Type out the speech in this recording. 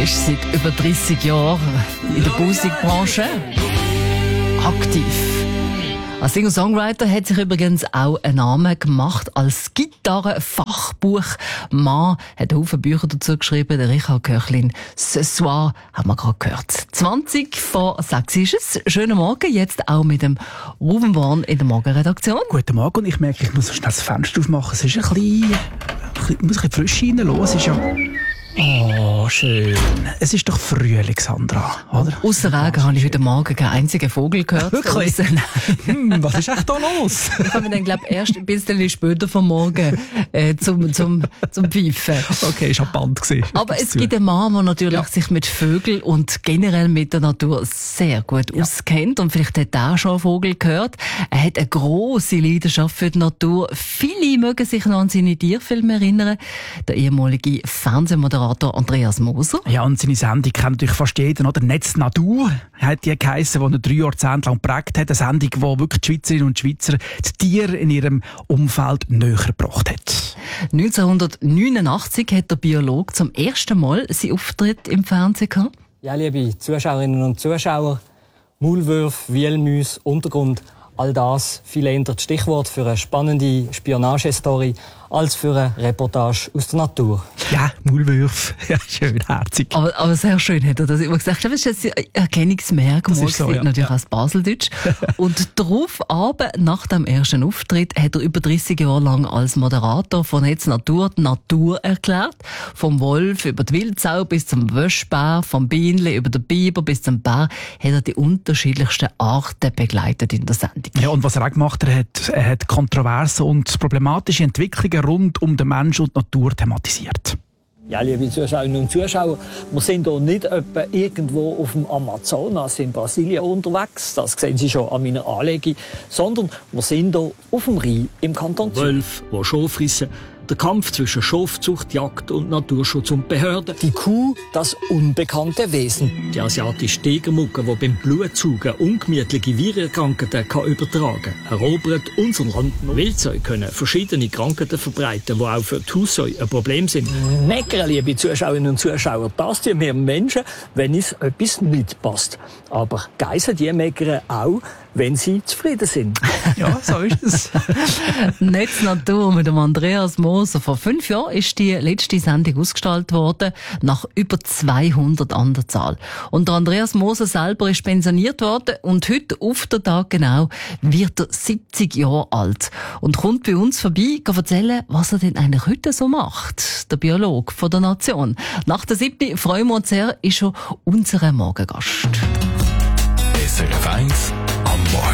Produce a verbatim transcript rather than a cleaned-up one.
ist seit über dreissig Jahren in der Musikbranche aktiv. Als Singer-Songwriter hat sich übrigens auch einen Namen gemacht. Als Gitarrenfachbuchmann hat er Haufen Bücher dazu geschrieben. Der Richard Köchlin, «Ce soir» haben wir gerade gehört. zwanzig vor sechs ist es. Schönen Morgen, jetzt auch mit dem Ruben Born in der Morgenredaktion. Guten Morgen, und ich merke, ich muss schnell das Fenster aufmachen. Es ist ein bisschen, ein bisschen, muss ein bisschen frisch reinlassen. Es ist ja... Oh, schön. Es ist doch Frühling, Sandra, oder? Ausser Regen habe ich heute Morgen keinen einzigen Vogel gehört. Wirklich? Hm, was ist echt da los? Ich habe mir dann, glaube ich, erst ein bisschen später vom Morgen äh, zum, zum, zum Pfeifen. Okay, ist Band gewesen. Aber es gibt einen Mann, der natürlich ja. sich mit Vögeln und generell mit der Natur sehr gut ja. auskennt. Und vielleicht hat er auch schon einen Vogel gehört. Er hat eine grosse Leidenschaft für die Natur. Viele mögen sich noch an seine Tierfilme erinnern. Der ehemalige Fernsehmoderator Andreas Moser. Ja, und seine Sendung kennt natürlich fast jeder, oder? «Netz Natur» hat die geheissen, die er drei Jahrzehnte lang geprägt hat. Eine Sendung, die wirklich die Schweizerinnen und Schweizer die Tiere in ihrem Umfeld näher gebracht hat. neunzehnhundertneunundachtzig hat der Biologe zum ersten Mal seinen Auftritt im Fernsehen gehabt. Ja, liebe Zuschauerinnen und Zuschauer, Maulwürfe, Wühlmäuse, Untergrund, all das viel eher das Stichwort für eine spannende Spionagestory als für eine Reportage aus der Natur. Ja, Maulwürfe. Ja, schön, herzig. Aber, aber sehr schön hat er das immer gesagt. Das ist ein Erkennungsmerkmal, das ist so, ja. natürlich ja. als Baseldeutsch. Und darauf aber, nach dem ersten Auftritt, hat er über dreissig Jahre lang als Moderator von «Netz Natur» die Natur erklärt. Vom Wolf über die Wildsau bis zum Wöschbär, vom Bienenli über den Biber bis zum Bär, hat er die unterschiedlichsten Arten begleitet in der Sendung. Ja, und was er auch gemacht hat, er hat kontroverse und problematische Entwicklungen rund um den Mensch und die Natur thematisiert. Ja, liebe Zuschauerinnen und Zuschauer, wir sind hier nicht etwa irgendwo auf dem Amazonas in Brasilien unterwegs, das sehen Sie schon an meiner Anlegung, sondern wir sind hier auf dem Rhein im Kanton Zürich. Wölfe, die Schaf fressen, der Kampf zwischen Schafzucht, Jagd und Naturschutz und Behörden. Die Kuh, das unbekannte Wesen. Die asiatische Tigermucke, die beim Blutsaugen ungemütliche Virenkrankheiten kann übertragen kann, erobert unser Land. Wildsäue können verschiedene Krankheiten verbreiten, die auch für die Haussäue ein Problem sind. Meckern, liebe Zuschauerinnen und Zuschauer, das tun wir Menschen, wenn es etwas nicht passt. Aber Geissen, die meckern auch, wenn sie zufrieden sind. Ja, so ist es. «Netz Natur» mit dem Andreas Moser. Vor fünf Jahren ist die letzte Sendung ausgestrahlt worden, nach über zweihundert an der Zahl. Und der Andreas Moser selber ist pensioniert worden und heute, auf den Tag genau, wird er siebzig Jahre alt. Und kommt bei uns vorbei, kann erzählen, was er denn eigentlich heute so macht. Der Biologe von der Nation. Nach der siebten freuen wir uns sehr, ist schon unser Morgengast.